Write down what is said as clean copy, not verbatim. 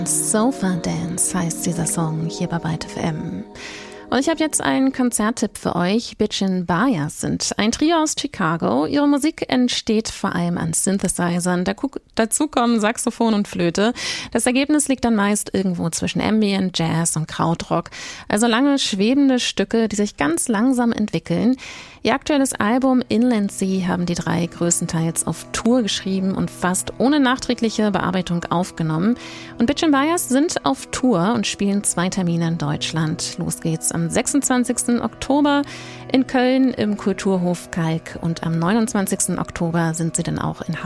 Sofa Dance heißt dieser Song hier bei Byte FM. Und ich habe jetzt einen Konzerttipp für euch. Bitchin' Bias sind ein Trio aus Chicago. Ihre Musik entsteht vor allem an Synthesizern. Dazu kommen Saxophon und Flöte. Das Ergebnis liegt dann meist irgendwo zwischen Ambient, Jazz und Krautrock. Also lange, schwebende Stücke, die sich ganz langsam entwickeln. Ihr aktuelles Album Inland Sea haben die drei größtenteils auf Tour geschrieben und fast ohne nachträgliche Bearbeitung aufgenommen. Und Bitchin' Bias sind auf Tour und spielen 2 Termine in Deutschland. Los geht's am 26. Oktober in Köln im Kulturhof Kalk und am 29. Oktober sind sie dann auch in